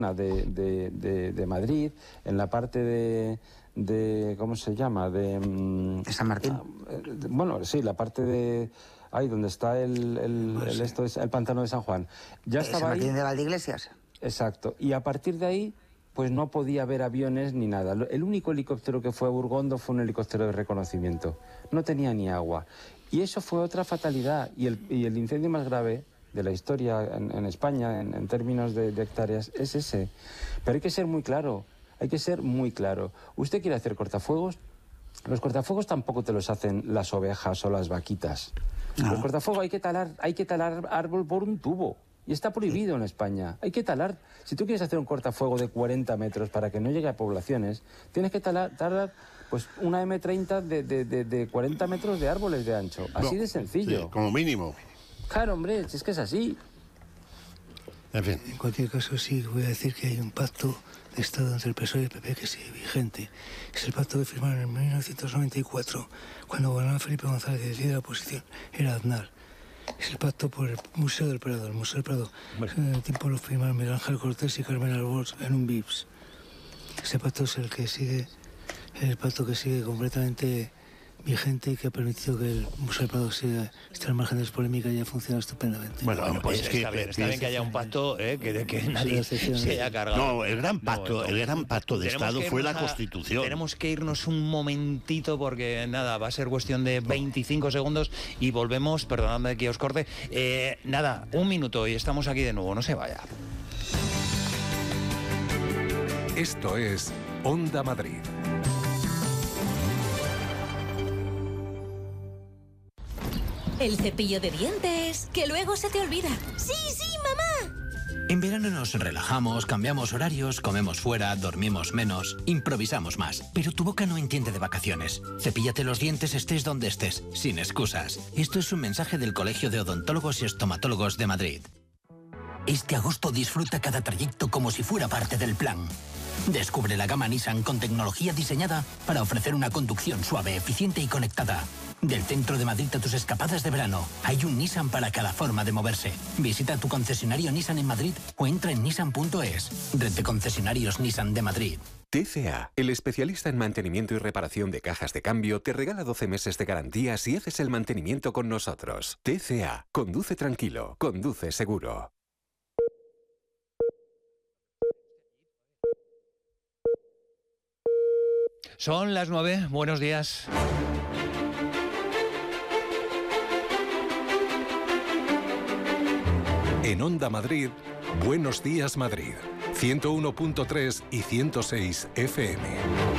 de Madrid, en la parte de ¿cómo se llama? De San Martín. Bueno, sí, la parte de ahí donde está el pantano de San Juan. Ya estaba San Martín ahí. de Valdeiglesias. Exacto. Y a partir de ahí, pues no podía haber aviones ni nada. El único helicóptero que fue a Burgondo fue un helicóptero de reconocimiento. No tenía ni agua. Y eso fue otra fatalidad. Y el incendio más grave de la historia en España, en términos de hectáreas, es ese. Pero hay que ser muy claro. Hay que ser muy claro. ¿Usted quiere hacer cortafuegos? Los cortafuegos tampoco te los hacen las ovejas o las vaquitas. No. Los cortafuegos hay que talar árbol por un tubo. Y está prohibido en España. Hay que talar. Si tú quieres hacer un cortafuego de 40 metros para que no llegue a poblaciones, tienes que talar pues una M30 de 40 metros de árboles de ancho. Así de sencillo. Sí, como mínimo. Claro, hombre, es que es así. En fin. En cualquier caso, sí, voy a decir que hay un pacto de Estado entre el PSOE y el PP que sigue vigente. Es el pacto que firmaron en 1994, cuando gobernaba Felipe González y decía la oposición. Era Aznar. Es el pacto por el Museo del Prado. El Museo del Prado, en el tiempo lo firmaron Miguel Ángel Cortés y Carmen Arbós en un VIPS. Ese pacto es el pacto que sigue completamente vigente y que ha permitido que el Museo del Prado esté al margen de las polémicas y haya funcionado estupendamente. Bueno, pues está bien que haya un pacto que nadie se haya cargado. No, el gran pacto de Estado fue la Constitución. Tenemos que irnos un momentito porque nada, va a ser cuestión de 25 segundos y volvemos, perdonadme que os corte, nada, un minuto y estamos aquí de nuevo, no se vaya. Esto es Onda Madrid. El cepillo de dientes, que luego se te olvida. ¡Sí, mamá! En verano nos relajamos, cambiamos horarios, comemos fuera, dormimos menos, improvisamos más. Pero tu boca no entiende de vacaciones. Cepíllate los dientes estés donde estés, sin excusas. Esto es un mensaje del Colegio de Odontólogos y Estomatólogos de Madrid. Este agosto disfruta cada trayecto como si fuera parte del plan. Descubre la gama Nissan con tecnología diseñada para ofrecer una conducción suave, eficiente y conectada. Del centro de Madrid a tus escapadas de verano, hay un Nissan para cada forma de moverse. Visita tu concesionario Nissan en Madrid o entra en nissan.es. Red de concesionarios Nissan de Madrid. TCA, el especialista en mantenimiento y reparación de cajas de cambio, te regala 12 meses de garantía si haces el mantenimiento con nosotros. TCA, conduce tranquilo, conduce seguro. Son las 9, buenos días. En Onda Madrid, Buenos Días Madrid, 101.3 y 106 FM.